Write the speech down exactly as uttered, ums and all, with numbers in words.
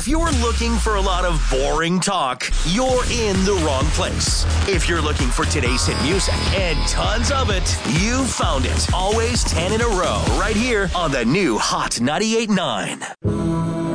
If you're looking for a lot of boring talk, you're in the wrong place. If you're looking for today's hit music and tons of it, you found it. Always ten in a row right here on the new Hot ninety-eight point nine.